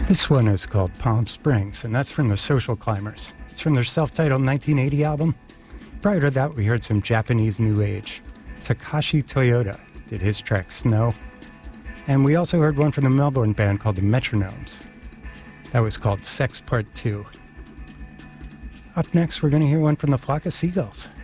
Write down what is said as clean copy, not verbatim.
This one is called Palm Springs, and that's from the Social Climbers. It's from their self-titled 1980 album. Prior to that, we heard some Japanese New Age. Takashi Toyota did his track Snow. And we also heard one from the Melbourne band called the Metronomes. That was called Sex Part 2. Up next, we're going to hear one from the Flock of Seagulls.